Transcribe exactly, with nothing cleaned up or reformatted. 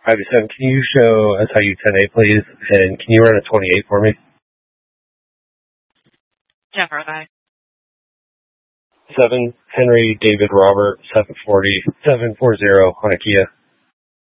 Ivy seven, can you show S I U ten A, please? And can you run a twenty-eight for me? Jennifer, I. seven, Henry David Robert, seven forty, seven forty on a Kia.